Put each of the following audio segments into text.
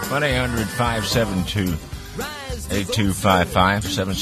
1-800-572-8255,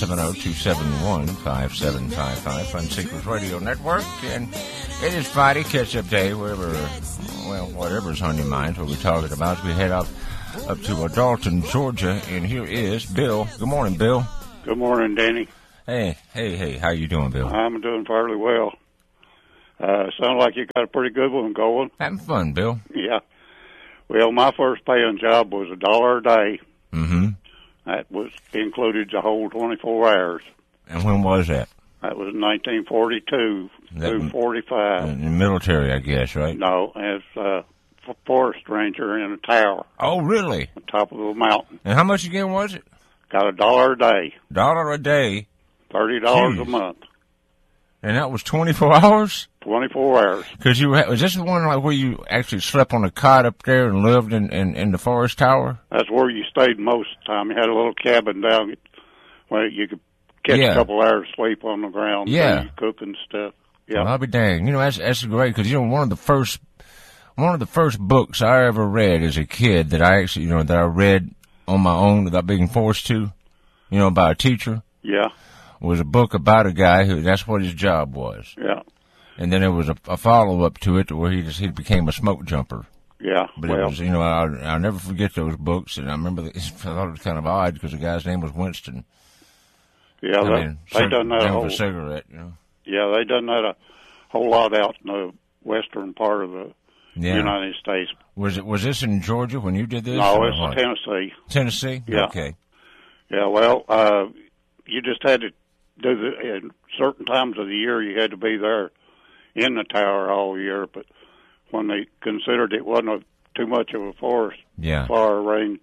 770-271-5755, Fun Seekers Radio Network. And it is Friday, catch-up day, whatever's on your mind, what we're talking about. We head up to Dalton, Georgia, and here is Bill. Good morning, Bill. Good morning, Danny. Hey, how you doing, Bill? I'm doing fairly well. Sounds like you got a pretty good one going. Having fun, Bill. Yeah. Well, my first paying job was $1 a day. Mm-hmm. That was included the whole 24 hours. And when was that? That was 1942 through 45. In the military, I guess, right? No, as a forest ranger in a tower. Oh, really? On top of a mountain. And how much again was it? Got $1 a day. $1 a day? $30 Jeez. a month. And that was 24 hours? 24 hours. Because was this the one like where you actually slept on a cot up there and lived in the forest tower? That's where you stayed most of the time. You had a little cabin down where you could catch a couple hours sleep on the ground. Yeah. You cook and stuff. Yeah. Well, I'll be dang. That's great because one of the first books I ever read as a kid that I actually that I read on my own without being forced to, by a teacher. Yeah. Was a book about a guy who that's what his job was. Yeah. And then there was a follow-up to it where he became a smoke jumper. Yeah. But it was, I'll never forget those books. And I remember, I thought it was kind of odd because the guy's name was Winston. Yeah, they done that a cigarette, Yeah, they done that a whole lot out in the western part of the United States. Was this in Georgia when you did this? No, it's in Tennessee. Tennessee? Yeah. Okay. Yeah, well, you just had to do in certain times of the year you had to be there in the tower all year, but when they considered it wasn't too much of a forest far range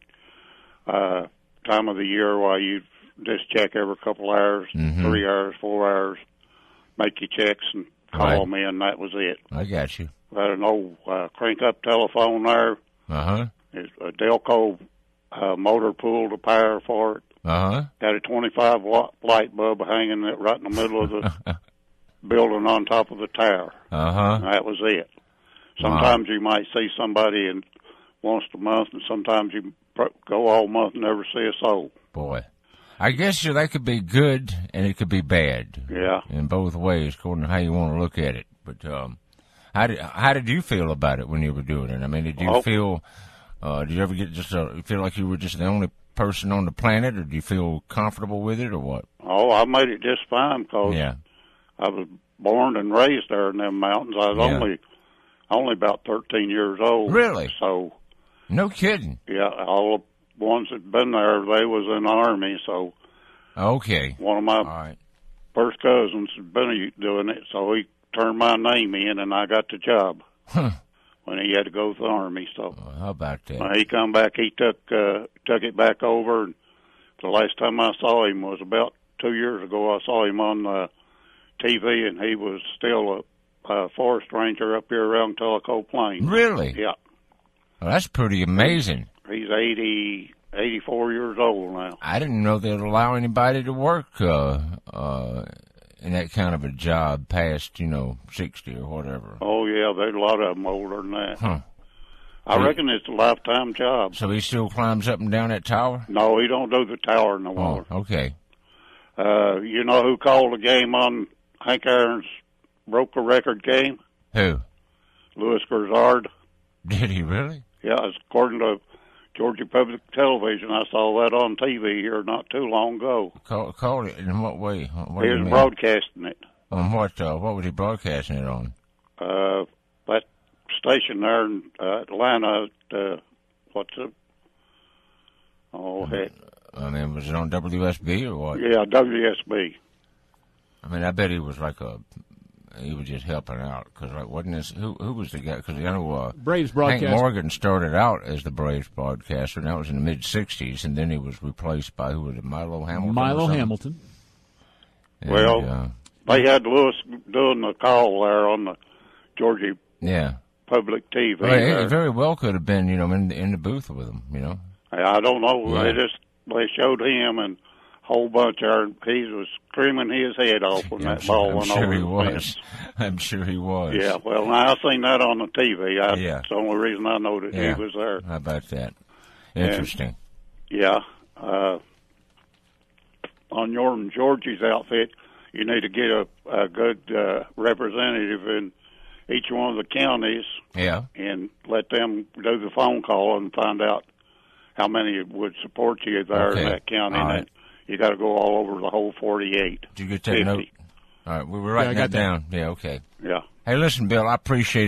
time of the year, while you just check every couple hours, 3 hours, 4 hours, make your checks and call them in. That was it. I got you. I had an old crank-up telephone there. Uh-huh. It's a Delco motor pool to power for it. Uh-huh. Got a 25-watt light bulb hanging right in the middle of the building on top of the tower. Uh-huh. That was it. Sometimes you might see somebody once a month, and sometimes you go all month and never see a soul. Boy. I guess that could be good and it could be bad. Yeah. In both ways, according to how you want to look at it. But how did you feel about it when you were doing it? I mean, did you feel... did you ever get feel like you were just the only person on the planet, or do you feel comfortable with it, or what? Oh, I made it just fine because I was born and raised there in them mountains. I was only about 13 years old. Really? So. No kidding. Yeah, all the ones that been there, they was in the Army, so. Okay. One of my first cousins had been doing it, so he turned my name in, and I got the job. Huh. When he had to go to the Army, so how about that? When he come back, he took it back over. And the last time I saw him was about 2 years ago. I saw him on TV, and he was still a forest ranger up here around Tellico Plains. Really? Yeah. Well, that's pretty amazing. He's 84 years old now. I didn't know they'd allow anybody to work in that kind of a job past, 60 or whatever. Oh, yeah, there's a lot of them older than that. Huh. I reckon it's a lifetime job. So he still climbs up and down that tower? No, he don't do the tower no more. Oh, okay. You know who called the game on Hank Aaron's broke a record game? Who? Louis Grizzard. Did he really? Yeah, it's according to Georgia Public Television. I saw that on TV here not too long ago. Called it in what way? What he was broadcasting it. On what? What was he broadcasting it on? That station there in Atlanta. What's it? Oh, heck. I mean, was it on WSB or what? Yeah, WSB. I mean, I bet he was he was just helping out because, wasn't this who was the guy? Because I know Braves broadcaster Hank Morgan started out as the Braves broadcaster, and that was in the mid '60s, and then he was replaced by who was it? Milo Hamilton. Milo Hamilton. And, well, they had Louis doing the call there on the Georgia Public TV. Well, he very well could have been, in the booth with him. I don't know. Yeah. They showed him and whole bunch there. He was screaming his head off when that ball went over the fence. I'm sure he was. Yeah, well, now I seen that on the TV. That's the only reason I know that he was there. How about that? Interesting. Yeah. On your and Georgie's outfit, you need to get a good representative in each one of the counties. Yeah. And let them do the phone call and find out how many would support you there in that county. All right. And you got to go all over the whole 48. Did you get that note? All right, we were writing that down. Yeah, okay. Yeah. Hey, listen, Bill, I appreciate